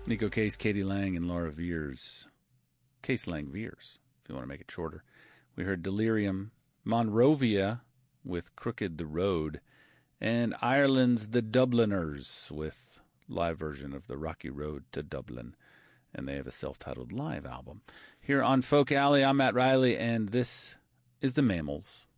Nico Case, Katie Lang, and Laura Veers. Case Lang Veers, if you want to make it shorter. We heard Delirium, Monrovia with Crooked the Road, and Ireland's The Dubliners with live version of the Rocky Road to Dublin. And they have a self-titled live album. Here on Folk Alley, I'm Matt Riley, and this is The Mammals.